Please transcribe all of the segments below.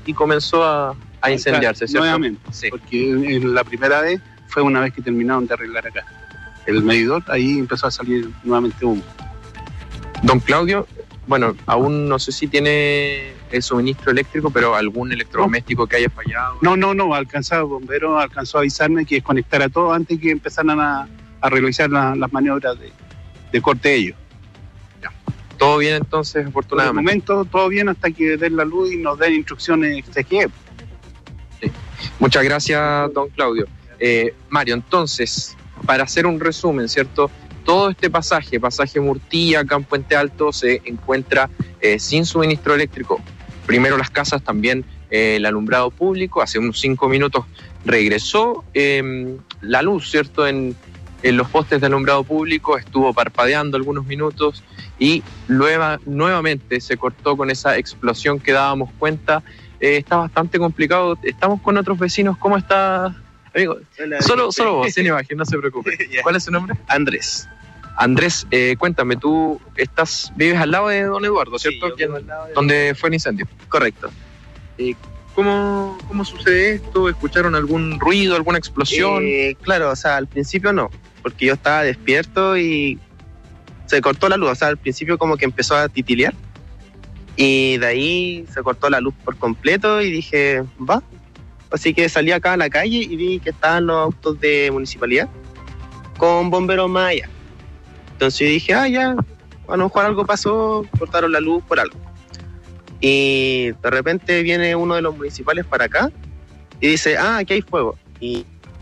y comenzó a incendiarse, ¿cierto? Nuevamente, sí. Porque en la primera vez fue una vez que terminaron de arreglar acá el medidor, ahí empezó a salir nuevamente humo. Don Claudio, bueno, aún no sé si tiene el suministro eléctrico, pero algún electrodoméstico que haya fallado. No, el bombero alcanzó a avisarme que desconectara todo antes que empezaran a realizar las maniobras de corte de ellos. Ya. Todo bien entonces, afortunadamente. Por el momento todo bien hasta que den la luz y nos den instrucciones CGE. Sí. Muchas gracias, don Claudio. Mario, entonces, para hacer un resumen, ¿cierto? Todo este pasaje Murtilla, acá en Puente Alto, se encuentra sin suministro eléctrico. Primero las casas, también el alumbrado público. Hace unos 5 minutos regresó la luz, ¿cierto? En los postes de alumbrado público, estuvo parpadeando algunos minutos y nuevamente se cortó con esa explosión que dábamos cuenta. Está bastante complicado. Estamos con otros vecinos. ¿Cómo está, amigo? Hola, solo vos, sin imagen, no se preocupe. ¿Cuál es su nombre? Andrés. Andrés, cuéntame, tú vives al lado de don Eduardo, ¿cierto? Sí, yo ¿Donde fue el incendio? Correcto. ¿Cómo sucede esto? ¿Escucharon algún ruido, alguna explosión? Claro, o sea, al principio no, porque yo estaba despierto y se cortó la luz. O sea, al principio como que empezó a titilear y de ahí se cortó la luz por completo y dije, va. Así que salí acá a la calle y vi que estaban los autos de municipalidad con bomberos más allá. Entonces yo dije, ya, a lo mejor algo pasó, cortaron la luz por algo. Y de repente viene uno de los municipales para acá y dice, aquí hay fuego. Y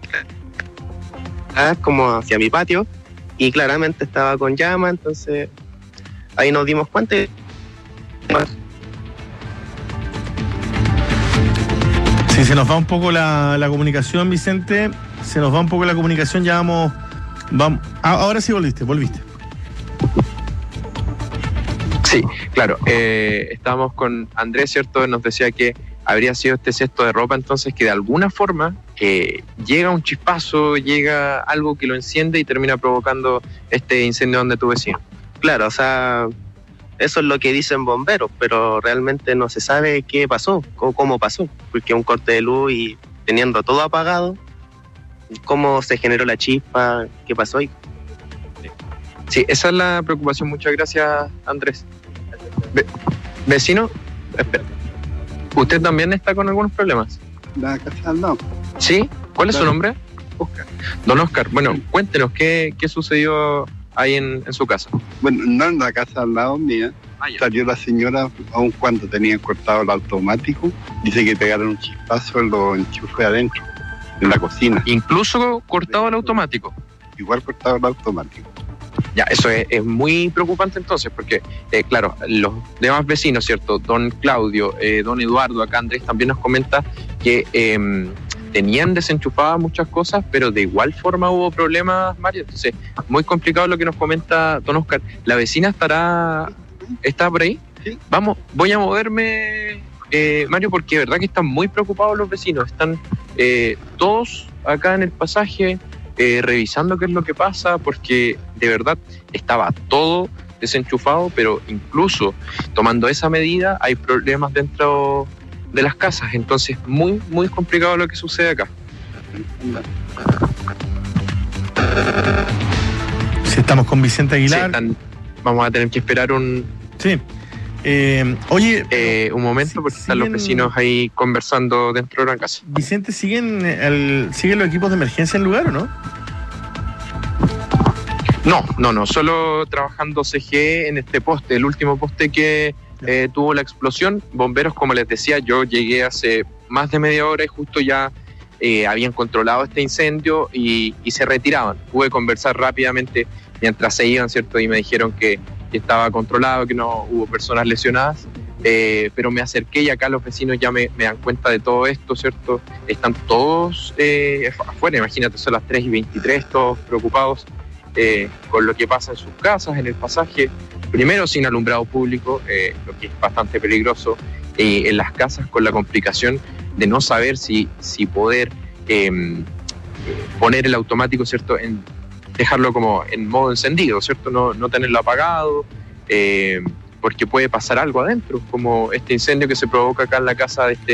como hacia mi patio y claramente estaba con llama, entonces ahí nos dimos cuenta. Sí, se nos va un poco la comunicación, Vicente. Se nos va un poco la comunicación, ya vamos. Ahora sí volviste. Sí, claro. Estábamos con Andrés, ¿cierto? Nos decía que habría sido este cesto de ropa, entonces que de alguna forma llega un chispazo, llega algo que lo enciende y termina provocando este incendio donde tu vecino. Claro, o sea, eso es lo que dicen bomberos, pero realmente no se sabe qué pasó, cómo pasó, porque un corte de luz y teniendo todo apagado, cómo se generó la chispa, qué pasó ahí. Sí, esa es la preocupación. Muchas gracias, Andrés. Vecino, espera. ¿Usted también está con algunos problemas? La casa al lado. ¿Sí? ¿Cuál es su nombre? Oscar. Don Oscar, bueno, cuéntenos qué sucedió ahí en su casa. Bueno, no en la casa al lado mía. Salió la señora, aun cuando tenían cortado el automático, dice que pegaron un chispazo en los enchufes adentro, en la cocina. Incluso cortado el automático. Igual cortado el automático. Ya, eso es muy preocupante entonces, porque, claro, los demás vecinos, ¿cierto? Don Claudio, don Eduardo, acá Andrés también nos comenta que tenían desenchufadas muchas cosas, pero de igual forma hubo problemas, Mario. Entonces, muy complicado lo que nos comenta don Oscar. ¿La vecina está por ahí? Sí. Vamos, voy a moverme, Mario, porque de verdad que están muy preocupados los vecinos. Están todos acá en el pasaje revisando qué es lo que pasa, porque de verdad estaba todo desenchufado, pero incluso tomando esa medida hay problemas dentro de las casas. Entonces, muy, muy complicado lo que sucede acá. Sí, estamos con Vicente Aguilar. Sí, vamos a tener que esperar Sí. Un momento, porque están los vecinos ahí conversando dentro de la casa. Vicente, ¿siguen los equipos de emergencia en el lugar o no? No, solo trabajando CGE en este poste, el último poste que tuvo la explosión. Bomberos, como les decía, yo llegué hace más de media hora y justo ya habían controlado este incendio y se retiraban. Pude conversar rápidamente mientras se iban, ¿cierto? Y me dijeron que estaba controlado, que no hubo personas lesionadas, pero me acerqué y acá los vecinos ya me dan cuenta de todo esto, ¿cierto? Están todos afuera, imagínate, son las 3:23, todos preocupados con lo que pasa en sus casas, en el pasaje, primero sin alumbrado público, lo que es bastante peligroso, en las casas con la complicación de no saber si poder poner el automático, ¿cierto? Dejarlo como en modo encendido, ¿cierto? No tenerlo apagado, porque puede pasar algo adentro, como este incendio que se provoca acá en la casa de este